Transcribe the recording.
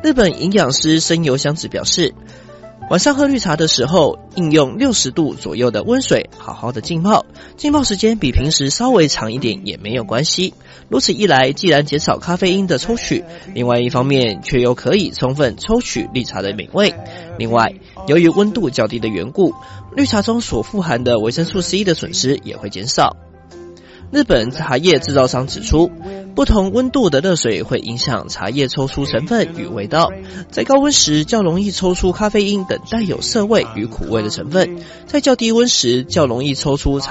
日本营养师生由香子表示，晚上喝绿茶的时候，应用60度左右的温水好好的浸泡，浸泡时间比平时稍微长一点也没有关系。如此一来，既然减少咖啡因的抽取，另外一方面却又可以充分抽取绿茶的美味。另外，由于温度较低的缘故，绿茶中所富含的维生素 C 的损失也会减少。日本茶叶制造商指出，不同温度的热水会影响茶叶抽出成分与味道，在高温时较容易抽出咖啡因等带有涩味与苦味的成分，在较低温时较容易抽出